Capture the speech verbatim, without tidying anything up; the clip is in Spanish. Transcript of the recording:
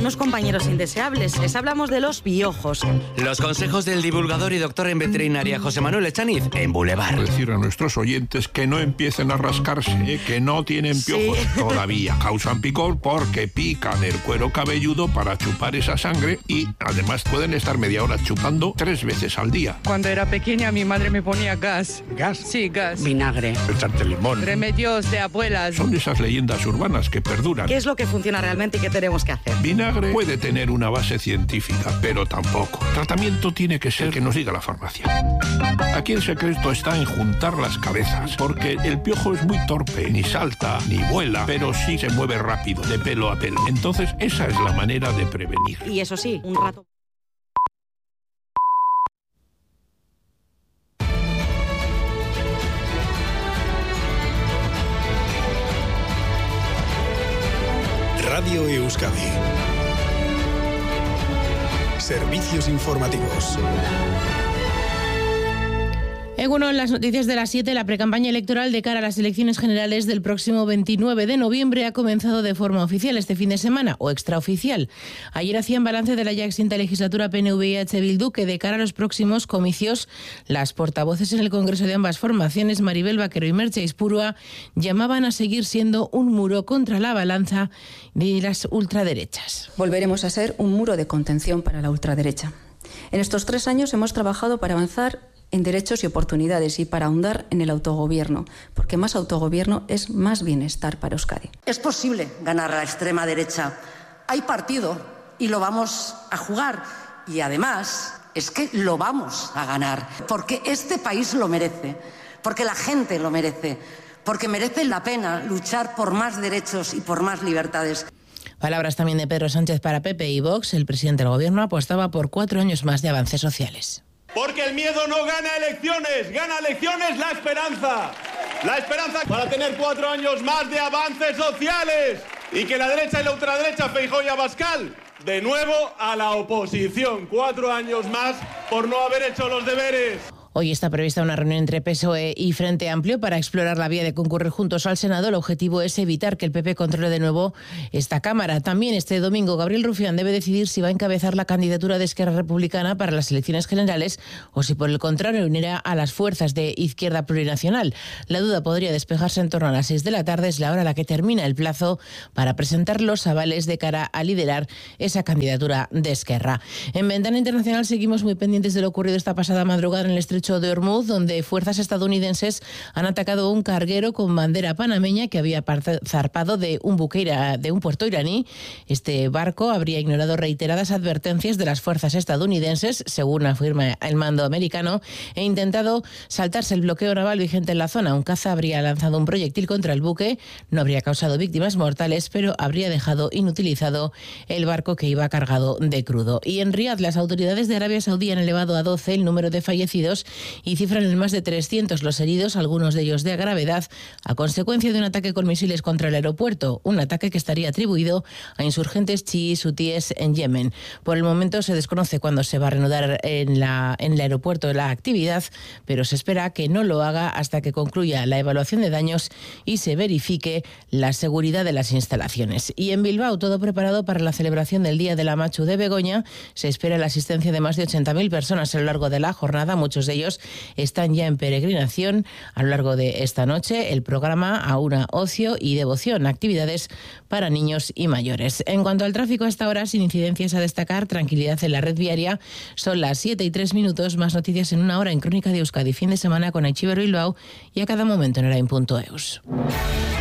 unos compañeros indeseables. Les hablamos de los piojos. Los consejos del divulgador y doctor en veterinaria José Manuel Echaniz en Boulevard. Decir a nuestros oyentes que no empiecen a rascarse, ¿eh? Que no tienen piojos sí. Todavía. Causan picor porque pican el cuero cabelludo para chupar esa sangre y además pueden estar media hora chupando tres veces al día. Cuando era pequeña mi madre me ponía gas. ¿Gas? Sí, gas. Vinagre. Echarte limón. Remedios de abuelas. Son esas leyendas urbanas que perduran. ¿Qué es lo que funciona realmente y qué tenemos que hacer? Vinagre puede tener una base científica, pero tampoco. El tratamiento tiene que ser que nos diga la farmacia. Aquí el secreto está en juntar las cabezas, porque el piojo es muy torpe, ni salta, ni vuela, pero sí se mueve rápido, de pelo a pelo. Entonces, esa es la manera de prevenir. Y eso sí, un rato... Radio Euskadi. Servicios informativos. Eguno, en las noticias de las siete, la precampaña electoral de cara a las elecciones generales del próximo veintinueve de noviembre ha comenzado de forma oficial este fin de semana, o extraoficial. Ayer hacían balance de la ya extinta legislatura P N V y H Bildu, que de cara a los próximos comicios, las portavoces en el Congreso de ambas formaciones, Maribel Vaquero y Merche Ispurua, llamaban a seguir siendo un muro contra la balanza de las ultraderechas. Volveremos a ser un muro de contención para la ultraderecha. En estos tres años hemos trabajado para avanzar en derechos y oportunidades y para ahondar en el autogobierno, porque más autogobierno es más bienestar para Euskadi. Es posible ganar a la extrema derecha. Hay partido y lo vamos a jugar. Y además es que lo vamos a ganar, porque este país lo merece, porque la gente lo merece, porque merece la pena luchar por más derechos y por más libertades. Palabras también de Pedro Sánchez para P P y Vox. El presidente del Gobierno apostaba por cuatro años más de avances sociales. Porque el miedo no gana elecciones, gana elecciones la esperanza. La esperanza para tener cuatro años más de avances sociales. Y que la derecha y la ultraderecha, Feijóo y Abascal, de nuevo a la oposición. Cuatro años más por no haber hecho los deberes. Hoy está prevista una reunión entre P S O E y Frente Amplio para explorar la vía de concurrir juntos al Senado. El objetivo es evitar que el P P controle de nuevo esta Cámara. También este domingo Gabriel Rufián debe decidir si va a encabezar la candidatura de Esquerra Republicana para las elecciones generales o si por el contrario unirá a las fuerzas de Izquierda Plurinacional. La duda podría despejarse en torno a las seis de la tarde, es la hora a la que termina el plazo para presentar los avales de cara a liderar esa candidatura de Esquerra. En Ventana Internacional seguimos muy pendientes de lo ocurrido esta pasada madrugada en el estrecho de Hormuz, donde fuerzas estadounidenses han atacado un carguero con bandera panameña que había zarpado de un buque ira, de un puerto iraní. Este barco habría ignorado reiteradas advertencias de las fuerzas estadounidenses, según afirma el mando americano, e intentado saltarse el bloqueo naval vigente en la zona. Un caza habría lanzado un proyectil contra el buque, no habría causado víctimas mortales, pero habría dejado inutilizado el barco que iba cargado de crudo. Y en Riad, las autoridades de Arabia Saudí han elevado a doce el número de fallecidos y cifran en más de trescientos los heridos, algunos de ellos de gravedad, a consecuencia de un ataque con misiles contra el aeropuerto, un ataque que estaría atribuido a insurgentes chiíes hutíes en Yemen. Por el momento se desconoce cuándo se va a reanudar en, la, en el aeropuerto la actividad, pero se espera que no lo haga hasta que concluya la evaluación de daños y se verifique la seguridad de las instalaciones. Y en Bilbao, todo preparado para la celebración del Día de la Machu de Begoña, se espera la asistencia de más de ochenta mil personas a lo largo de la jornada, muchos de ellos están ya en peregrinación. A lo largo de esta noche, el programa aúna ocio y devoción, actividades para niños y mayores. En cuanto al tráfico, a esta hora, sin incidencias a destacar, tranquilidad en la red viaria. Son las siete y tres minutos, más noticias en una hora en Crónica de Euskadi, fin de semana con Aichiber Bilbao y a cada momento en Orain punto eus.